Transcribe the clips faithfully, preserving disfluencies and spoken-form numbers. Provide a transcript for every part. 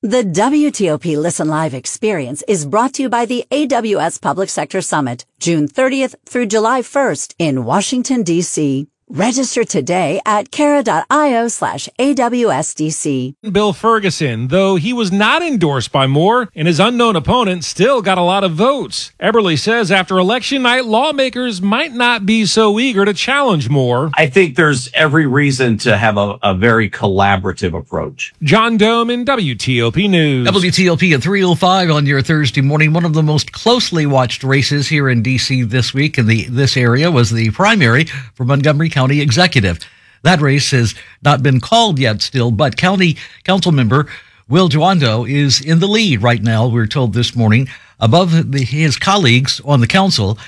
The W T O P Listen Live experience is brought to you by the A W S Public Sector Summit, June thirtieth through July first in Washington, D C Register today at cara.io slash AWSDC. Bill Ferguson, though he was not endorsed by Moore and his unknown opponent still got a lot of votes. Eberly says after election night, lawmakers might not be so eager to challenge Moore. I think there's every reason to have a, a very collaborative approach. John Dome in W T O P News. W T O P at three oh five on your Thursday morning. One of the most closely watched races here in D C this week in the this area was the primary for Montgomery County Executive. That race has not been called yet still, but County Council member Will Juando is in the lead right now, we're told this morning, above the, his colleagues on the council,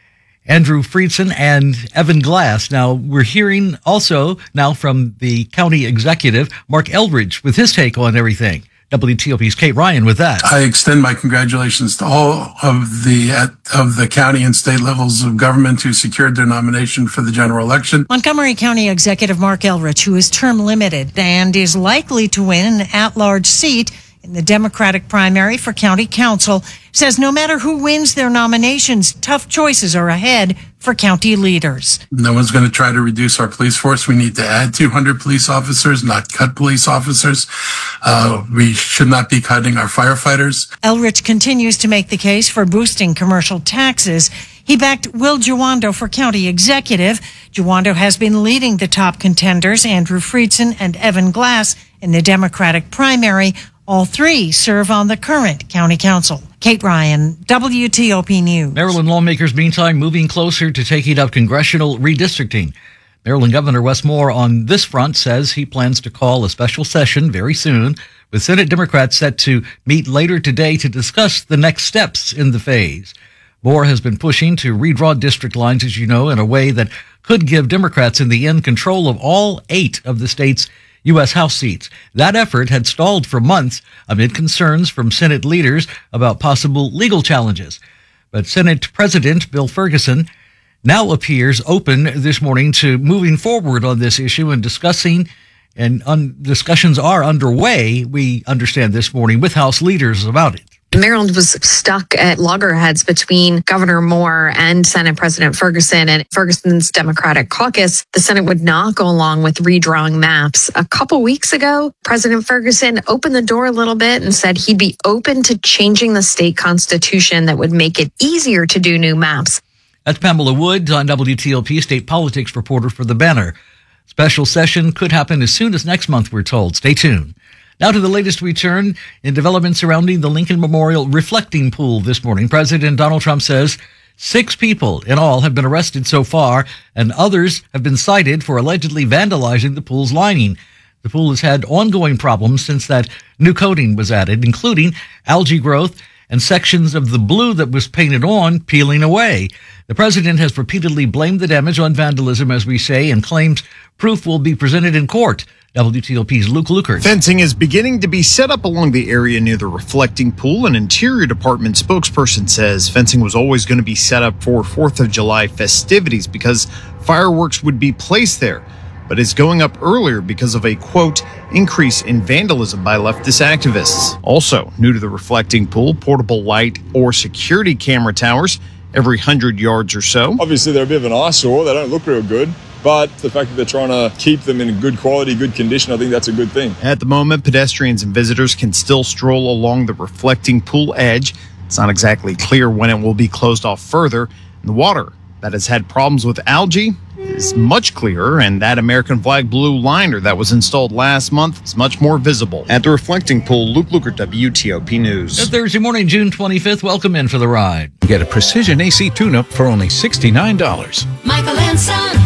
Andrew Friedson and Evan Glass. Now, we're hearing also now from the county executive, Mark Eldridge, with his take on everything. W T O P's Kate Ryan with that. I extend my congratulations to all of the uh, of the county and state levels of government who secured their nomination for the general election. Montgomery County Executive Mark Eldridge, who is term limited and is likely to win an at-large seat in the Democratic primary for county council, says no matter who wins their nominations, tough choices are ahead for county leaders. No one's going to try to reduce our police force. We need to add two hundred police officers, not cut police officers. Uh, we should not be cutting our firefighters. Eldridge continues to make the case for boosting commercial taxes. He backed Will Juando for county executive. Juando has been leading the top contenders, Andrew Friedson and Evan Glass, in the Democratic primary. All three serve on the current county council. Kate Ryan, W T O P News. Maryland lawmakers, meantime, moving closer to taking up congressional redistricting. Maryland Governor Wes Moore on this front says he plans to call a special session very soon, with Senate Democrats set to meet later today to discuss the next steps in the phase. Moore has been pushing to redraw district lines, as you know, in a way that could give Democrats in the end control of all eight of the state's U S House seats. That effort had stalled for months amid concerns from Senate leaders about possible legal challenges. But Senate President Bill Ferguson now appears open this morning to moving forward on this issue and discussing, and un- discussions are underway, we understand this morning, with House leaders about it. Maryland was stuck at loggerheads between Governor Moore and Senate President Ferguson and Ferguson's Democratic caucus. The Senate would not go along with redrawing maps. A couple weeks ago, President Ferguson opened the door a little bit and said he'd be open to changing the state constitution that would make it easier to do new maps. That's Pamela Wood on W T O P, state politics reporter for The Banner. Special session could happen as soon as next month, we're told. Stay tuned. Now to the latest we turn in developments surrounding the Lincoln Memorial reflecting pool this morning. President Donald Trump says six people in all have been arrested so far, and others have been cited for allegedly vandalizing the pool's lining. The pool has had ongoing problems since that new coating was added, including algae growth and sections of the blue that was painted on peeling away. The president has repeatedly blamed the damage on vandalism, as we say, and claims proof will be presented in court. W T O P's Luke Lukert. Fencing is beginning to be set up along the area near the reflecting pool. An Interior Department spokesperson says fencing was always going to be set up for fourth of July festivities because fireworks would be placed there, but it's going up earlier because of a, quote, increase in vandalism by leftist activists. Also, new to the reflecting pool, portable light or security camera towers every one hundred yards or so. Obviously, they're a bit of an eyesore. They don't look real good. But the fact that they're trying to keep them in good quality, good condition, I think that's a good thing. At the moment, pedestrians and visitors can still stroll along the reflecting pool edge. It's not exactly clear when it will be closed off further. And the water that has had problems with algae is much clearer, and that American flag blue liner that was installed last month is much more visible. At the reflecting pool, Luke Lukert, W T O P News. It's Thursday morning, June twenty-fifth. Welcome in for the ride. Get a precision A C tune-up for only sixty-nine dollars. Michael and Son.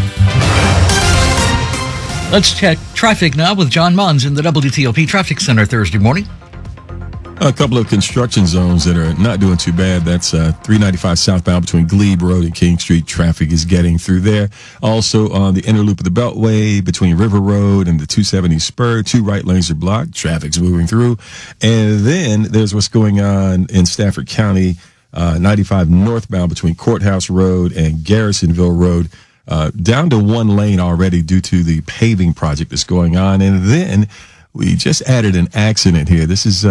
Let's check traffic now with John Munz in the W T O P Traffic Center Thursday morning. A couple of construction zones that are not doing too bad. That's uh, three ninety-five southbound between Glebe Road and King Street. Traffic is getting through there. Also on the inner loop of the Beltway between River Road and the two seventy Spur, two right lanes are blocked. Traffic's moving through. And then there's what's going on in Stafford County, uh, ninety-five northbound between Courthouse Road and Garrisonville Road. Uh, down to one lane already due to the paving project that's going on. And then we just added an accident here. This is uh,